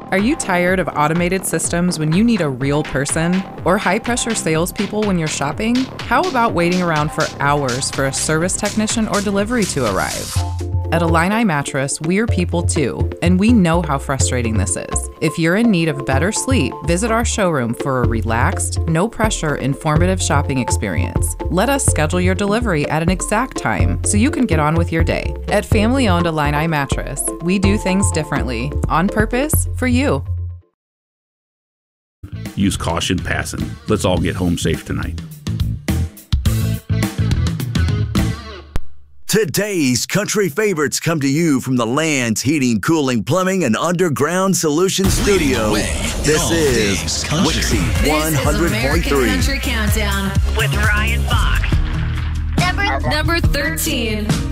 Are you tired of automated systems when you need a real person? Or high-pressure salespeople when you're shopping? How about waiting around for hours for a service technician or delivery to arrive? At Illini Mattress, we're people too, and we know how frustrating this is. If you're in need of better sleep, visit our showroom for a relaxed, no-pressure, informative shopping experience. Let us schedule your delivery at an exact time so you can get on with your day. At family-owned Illini Mattress, we do things differently, on purpose, for you. Use caution passing. Let's all get home safe tonight. Today's country favorites come to you from the Land's Heating, Cooling, Plumbing, and Underground Solutions Studio. This is Wixie 100.3. Country Countdown with Ryan Fox. Number 13.